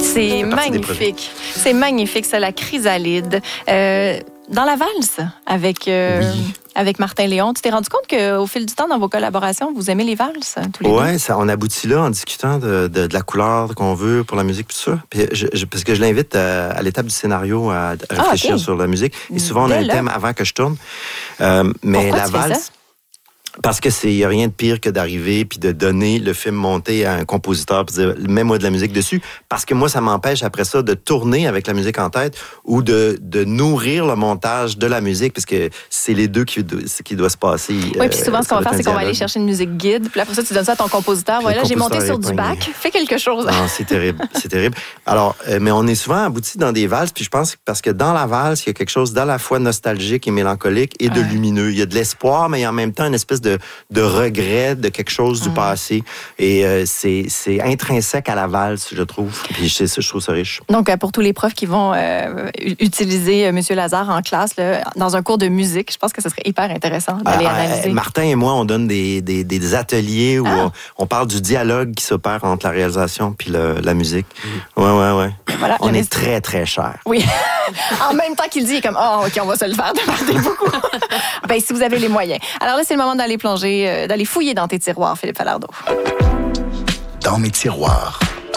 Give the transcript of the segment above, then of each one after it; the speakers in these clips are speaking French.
C'est magnifique. C'est magnifique, ça, la chrysalide. Dans la valse, avec Martin Léon, tu t'es rendu compte qu'au fil du temps, dans vos collaborations, vous aimez les valses, tous les deux? Oui, on aboutit là en discutant de la couleur qu'on veut pour la musique, tout ça. Puis parce que je l'invite à l'étape du scénario à réfléchir sur la musique. Et souvent, on a un thème avant que je tourne. Mais pourquoi la valse... Parce que il y a rien de pire que d'arriver puis de donner le film monté à un compositeur puis de dire mets-moi de la musique dessus, parce que moi ça m'empêche après ça de tourner avec la musique en tête ou de nourrir le montage de la musique, parce que c'est les deux qui doit se passer. Oui, puis souvent ce qu'on va faire, c'est qu'on va aller chercher une musique guide, puis après ça tu donnes ça à ton compositeur. Puis voilà, j'ai monté sur du bac, fais quelque chose. Non, c'est terrible, c'est terrible. Alors, mais on est souvent abouti dans des valses, puis je pense parce que dans la valse, il y a quelque chose d'à la fois nostalgique et mélancolique et de lumineux. Il y a de l'espoir, mais en même temps une espèce de regret de quelque chose du passé. Et c'est intrinsèque à la valse, je trouve. Puis je trouve ça riche. Donc, pour tous les profs qui vont utiliser M. Lazare en classe, là, dans un cours de musique, je pense que ce serait hyper intéressant d'aller analyser. Martin et moi, on donne des ateliers où on parle du dialogue qui s'opère entre la réalisation puis la musique. Ouais. Voilà, on est très, très cher. Oui. En même temps qu'il dit, il est comme, OK, on va se le faire, demandez beaucoup. Ben, si vous avez les moyens. Alors là, c'est le moment d'aller plonger, d'aller fouiller dans tes tiroirs, Philippe Falardeau. Dans mes tiroirs.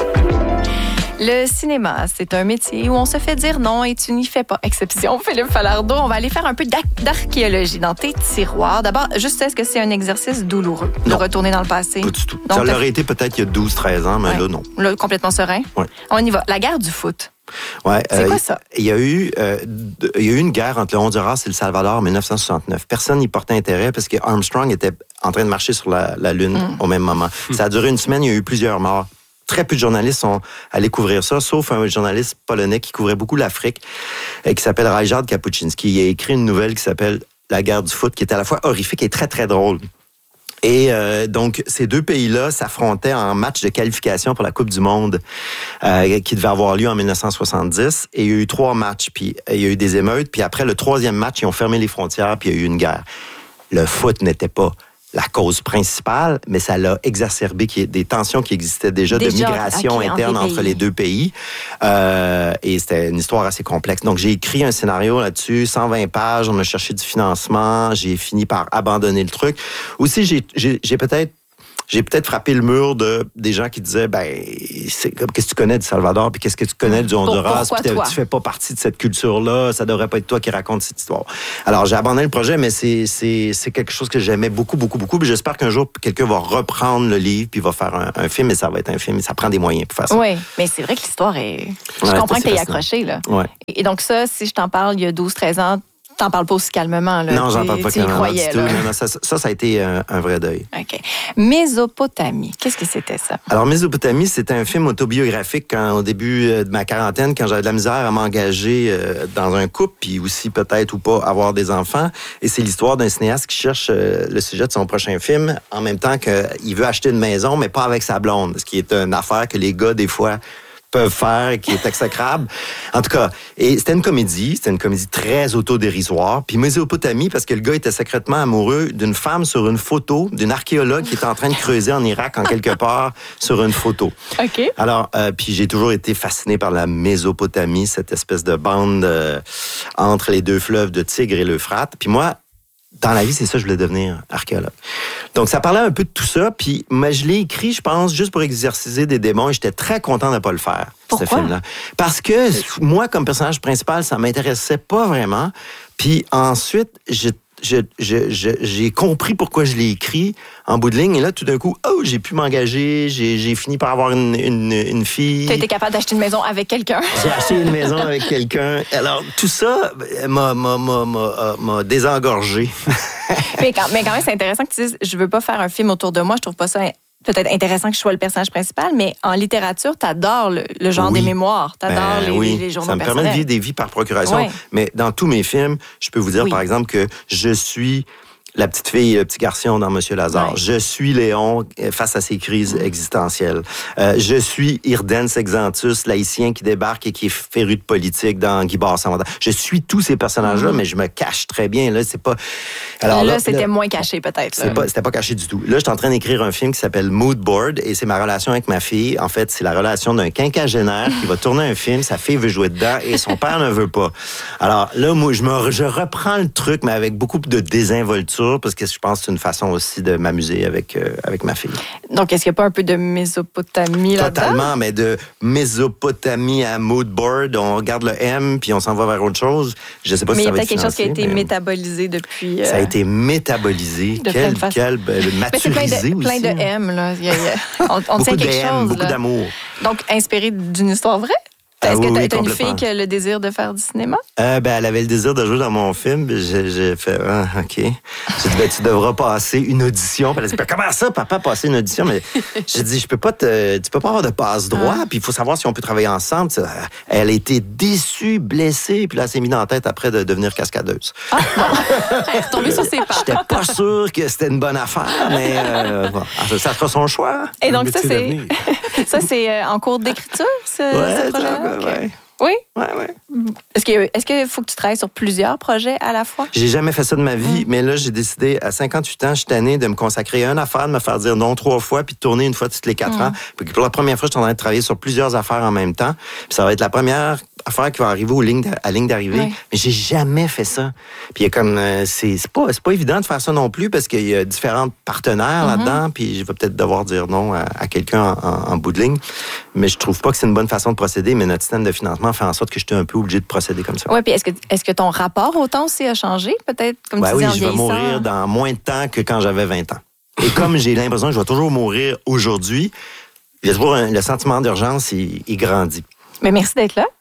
Le cinéma, c'est un métier où on se fait dire non et tu n'y fais pas exception, Philippe Falardeau. On va aller faire un peu d'archéologie dans tes tiroirs. D'abord, juste, est-ce que c'est un exercice douloureux de retourner dans le passé? Pas du tout. Donc, ça l'aurait été peut-être il y a 12-13 ans, mais là, non. Là, complètement serein? Oui. On y va. La guerre du foot. Ouais, c'est quoi ça? Il y a eu une guerre entre le Honduras et le Salvador en 1969. Personne n'y portait intérêt parce que Armstrong était en train de marcher sur la Lune au même moment. Ça a duré une semaine, il y a eu plusieurs morts. Très peu de journalistes sont allés couvrir ça, sauf un journaliste polonais qui couvrait beaucoup l'Afrique, qui s'appelle Ryszard Kapuściński. Il a écrit une nouvelle qui s'appelle La guerre du foot, qui est à la fois horrifique et très, très drôle. Et donc, ces deux pays-là s'affrontaient en match de qualification pour la Coupe du Monde qui devait avoir lieu en 1970. Et il y a eu 3 matchs, puis il y a eu des émeutes. Puis après le 3e match, ils ont fermé les frontières, puis il y a eu une guerre. Le foot n'était pas la cause principale, mais ça l'a exacerbé des tensions qui existaient déjà de migration interne entre les deux pays. Et c'était une histoire assez complexe. Donc, j'ai écrit un scénario là-dessus, 120 pages, on a cherché du financement, j'ai fini par abandonner le truc. Aussi, j'ai peut-être frappé le mur des gens qui disaient, qu'est-ce que tu connais du Salvador, puis qu'est-ce que tu connais du Honduras, puis tu fais pas partie de cette culture-là, ça devrait pas être toi qui raconte cette histoire. Alors, j'ai abandonné le projet, mais c'est quelque chose que j'aimais beaucoup, beaucoup, beaucoup, puis j'espère qu'un jour, quelqu'un va reprendre le livre, puis va faire un film, et ça va être un film, et ça prend des moyens pour faire ça. Oui, mais c'est vrai que l'histoire est... Je comprends que tu es accroché, là. Ouais. Et donc ça, si je t'en parle il y a 12-13 ans, t'en parles pas aussi calmement, là. Non, j'en parle pas calmement du tout. Non, ça a été un vrai deuil. OK. Mésopotamie, qu'est-ce que c'était ça? Alors, Mésopotamie, c'était un film autobiographique au début de ma quarantaine, quand j'avais de la misère à m'engager dans un couple, puis aussi peut-être ou pas avoir des enfants. Et c'est l'histoire d'un cinéaste qui cherche le sujet de son prochain film, en même temps qu'il veut acheter une maison, mais pas avec sa blonde, ce qui est une affaire que les gars, des fois, peuvent faire et qui est exécrable. En tout cas, et c'était une comédie très autodérisoire. Puis Mésopotamie, parce que le gars était secrètement amoureux d'une femme sur une photo, d'une archéologue qui était en train de creuser en Irak, en quelque part, sur une photo. OK. Alors, puis j'ai toujours été fasciné par la Mésopotamie, cette espèce de bande entre les deux fleuves de Tigre et l'Euphrate. Puis moi, dans la vie, c'est ça, je voulais devenir archéologue. Donc, ça parlait un peu de tout ça, puis je l'ai écrit, je pense, juste pour exerciser des démons, et j'étais très content de ne pas le faire, ce film-là. Parce que moi, comme personnage principal, ça m'intéressait pas vraiment. Puis ensuite, j'ai compris pourquoi je l'ai écrit en bout de ligne. Et là, tout d'un coup, j'ai pu m'engager. J'ai fini par avoir une fille. Tu as été capable d'acheter une maison avec quelqu'un. J'ai acheté une maison avec quelqu'un. Alors, tout ça m'a désengorgé. mais quand même, c'est intéressant que tu dises, je veux pas faire un film autour de moi. Je trouve pas ça peut-être intéressant que je sois le personnage principal, mais en littérature, t'adores le genre des mémoires. T'adores les journaux personnels. Ça me permet de vivre des vies par procuration. Ouais. Mais dans tous mes films, je peux vous dire, par exemple, que je suis la petite fille et le petit garçon dans Monsieur Lazare. Ouais. Je suis Léon face à ces crises existentielles. Je suis Hirdens Exantus, l'haïtien qui débarque et qui est féru de politique dans Guy Barre-Sans-Mandat. Je suis tous ces personnages-là, mais je me cache très bien. Là, c'est pas... Alors, là, c'était moins caché, peut-être. C'était pas caché du tout. Là, je suis en train d'écrire un film qui s'appelle Mood Board et c'est ma relation avec ma fille. En fait, c'est la relation d'un quinquagénaire qui va tourner un film, sa fille veut jouer dedans et son père ne veut pas. Alors là, moi, je reprends le truc, mais avec beaucoup de désinvolture parce que je pense que c'est une façon aussi de m'amuser avec ma fille. Donc, est-ce qu'il n'y a pas un peu de Mésopotamie là-dedans? Totalement, mais de Mésopotamie à Mood Board, on regarde le M puis on s'en va vers autre chose. Je sais pas si ça va être mais il y a peut-être quelque chose qui a été financier, métabolisé depuis... Ça a été métabolisé. de plein de façons. Maturisé aussi. Plein de M, là. On tient quelque chose. Beaucoup là. d'amour. Donc, inspiré d'une histoire vraie? Est-ce que tu as une fille qui a le désir de faire du cinéma? Elle avait le désir de jouer dans mon film. J'ai fait, OK. J'ai dit, tu devras passer une audition. Puis elle a dit, comment ça, papa, passer une audition? Mais j'ai dit, tu peux pas avoir de passe-droit. Puis il faut savoir si on peut travailler ensemble. Elle a été déçue, blessée. Puis là, elle s'est mise dans la tête après de devenir cascadeuse. Elle est retombée sur ses pattes. J'étais pas sûr que c'était une bonne affaire, mais ça sera son choix. Et donc, ça, c'est en cours d'écriture, ce projet-là? Ouais. Oui? Ouais. Est-ce qu'il faut que tu travailles sur plusieurs projets à la fois? J'ai jamais fait ça de ma vie, mais là, j'ai décidé, à 58 ans, je suis tanné de me consacrer à une affaire, de me faire dire non 3 fois, puis de tourner une fois toutes les 4 ans. Puis pour la première fois, je suis en train de travailler sur plusieurs affaires en même temps. Puis ça va être la première affaire qui va arriver à ligne d'arrivée. Ouais. Mais j'ai jamais fait ça. Puis il y a comme, c'est pas évident de faire ça non plus, parce qu'il y a différents partenaires là-dedans, puis je vais peut-être devoir dire non à quelqu'un en bout de ligne. Mais je trouve pas que c'est une bonne façon de procéder, mais notre système de financement fait en sorte que j'étais un peu obligé de procéder comme ça. Oui, puis est-ce que ton rapport au temps aussi a changé, peut-être, comme tu dis, oui, en je vais vieillissant? mourir dans moins de temps que quand j'avais 20 ans. Et comme j'ai l'impression que je vais toujours mourir aujourd'hui, le sentiment d'urgence, il grandit. Mais merci d'être là.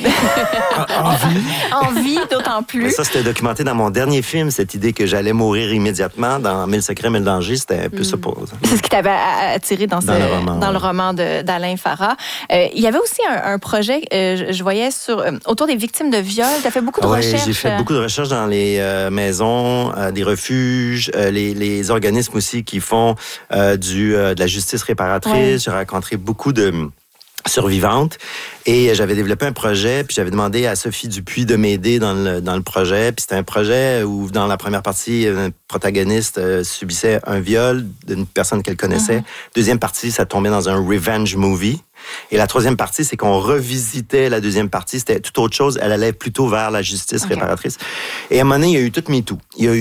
Envie. Envie, d'autant plus. Ça, c'était documenté dans mon dernier film, cette idée que j'allais mourir immédiatement dans 1000 secrets, 1000 dangers. C'était un peu ça pour... C'est ce qui t'avait attiré dans le roman d'Alain Farah. Il y avait aussi un projet, je voyais, autour des victimes de viol. Tu as fait beaucoup de recherches. J'ai fait beaucoup de recherches dans les maisons, des refuges, les organismes aussi qui font de la justice réparatrice. Ouais. J'ai rencontré beaucoup de survivantes. Et j'avais développé un projet, puis j'avais demandé à Sophie Dupuis de m'aider dans le projet. Puis c'était un projet où, dans la première partie, un protagoniste subissait un viol d'une personne qu'elle connaissait. Deuxième partie, ça tombait dans un revenge movie. Et la troisième partie, c'est qu'on revisitait la deuxième partie. C'était tout autre chose. Elle allait plutôt vers la justice réparatrice. Et à un moment donné, il y a eu tout MeToo.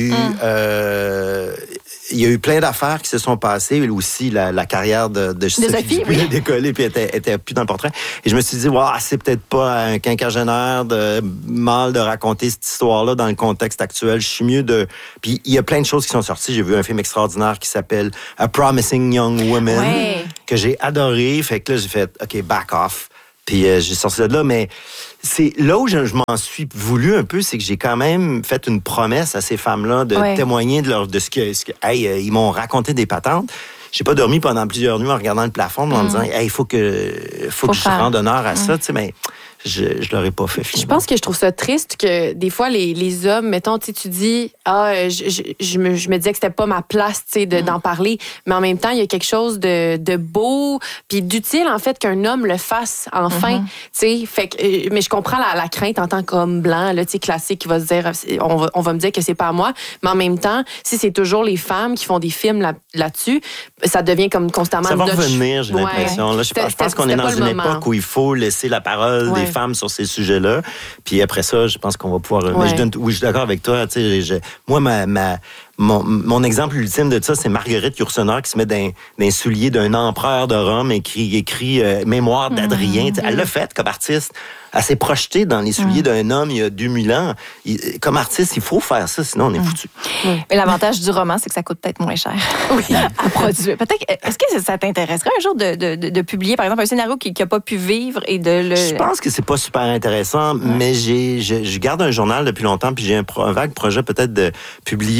Il y a eu plein d'affaires qui se sont passées. Aussi, la carrière de Sophie Dupuis a décollé puis était plus dans le portrait. Et je me suis dit, c'est peut-être pas un quinquagénaire de mal de raconter cette histoire-là dans le contexte actuel. Je suis mieux de... Puis il y a plein de choses qui sont sorties. J'ai vu un film extraordinaire qui s'appelle A Promising Young Woman, que j'ai adoré. Fait que là, j'ai fait, OK, back off. Puis j'ai sorti de là, mais c'est là où je m'en suis voulu un peu, c'est que j'ai quand même fait une promesse à ces femmes-là de témoigner de ce que ils m'ont raconté des patentes. J'ai pas dormi pendant plusieurs nuits en regardant le plafond, en me disant, il faut que je rende honneur à ça, tu sais, mais je l'aurais pas fait finalement. Je pense que je trouve ça triste que des fois les hommes, mettons, tu dis je me disais que c'était pas ma place, tu sais, d'en parler, mais en même temps il y a quelque chose de beau puis d'utile en fait qu'un homme le fasse enfin, tu sais, fait que mais je comprends la crainte en tant qu'homme blanc là, tu sais, classique, qui va se dire on va me dire que c'est pas à moi, mais en même temps si c'est toujours les femmes qui font des films là-dessus, ça devient comme constamment ça va revenir, j'ai l'impression. Là, je pense qu'on est dans une époque où il faut laisser la parole des femmes sur ces sujets-là. Puis après ça, je pense qu'on va pouvoir... Mais je suis d'accord avec toi. Moi, mon exemple ultime de ça, c'est Marguerite Yourcenar qui se met dans les souliers d'un empereur de Rome et qui écrit Mémoire d'Adrien. Elle l'a fait comme artiste. Elle s'est projetée dans les souliers d'un homme il y a 2000 ans. Comme artiste, il faut faire ça, sinon on est foutu. Mais l'avantage du roman, c'est que ça coûte peut-être moins cher à produire. Peut-être, est-ce que ça t'intéresserait un jour de publier, par exemple, un scénario qui n'a pas pu vivre et de le... Je pense que c'est pas super intéressant, mais je garde un journal depuis longtemps, puis j'ai un vague projet peut-être de publier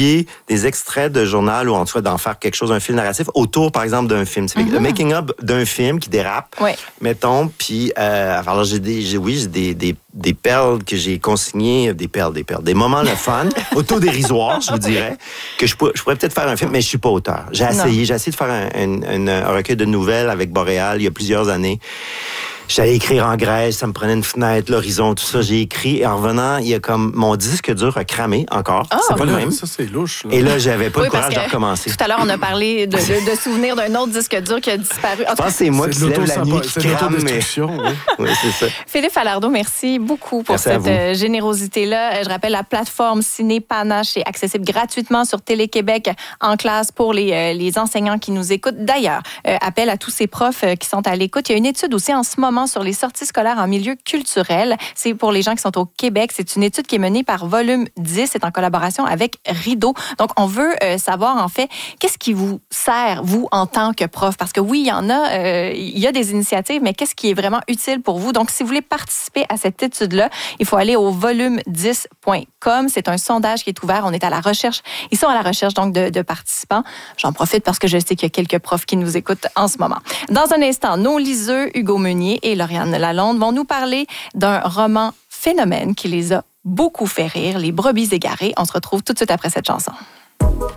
des extraits de journal ou en tout cas d'en faire quelque chose, un fil narratif autour, par exemple, d'un film. C'est le making-up d'un film qui dérape, mettons, puis alors j'ai des perles que j'ai consignées, des moments le fun, autodérisoires, je vous dirais, que je pourrais peut-être faire un film, mais je suis pas auteur. J'ai essayé de faire un recueil de nouvelles avec Boréal il y a plusieurs années. J'allais écrire en Grèce, ça me prenait une fenêtre, l'horizon, tout ça. J'ai écrit et en revenant, il y a comme mon disque dur a cramé encore. Ah, c'est pas le même. Ça, c'est louche. Là. Et là, j'avais pas le courage de recommencer. Tout à l'heure, on a parlé de souvenirs d'un autre disque dur qui a disparu. Je pense que c'est moi qui se lève la nuit qui crame. Oui, c'est ça. Philippe Falardeau, merci beaucoup pour cette générosité-là. Je rappelle, la plateforme Ciné Panache est accessible gratuitement sur Télé-Québec en classe pour les enseignants qui nous écoutent. D'ailleurs, appel à tous ces profs qui sont à l'écoute. Il y a une étude aussi en ce moment sur les sorties scolaires en milieu culturel. C'est pour les gens qui sont au Québec. C'est une étude qui est menée par Volume 10. C'est en collaboration avec Rideau. Donc, on veut savoir, en fait, qu'est-ce qui vous sert, vous, en tant que prof? Parce que oui, il y en a, il y a des initiatives, mais qu'est-ce qui est vraiment utile pour vous? Donc, si vous voulez participer à cette étude-là, il faut aller au volume10.com. C'est un sondage qui est ouvert. On est à la recherche. Ils sont à la recherche, donc, de participants. J'en profite parce que je sais qu'il y a quelques profs qui nous écoutent en ce moment. Dans un instant, nos liseux, Hugo Meunier et Lauriane Lalonde, vont nous parler d'un roman phénomène qui les a beaucoup fait rire, Les brebis égarées. On se retrouve tout de suite après cette chanson.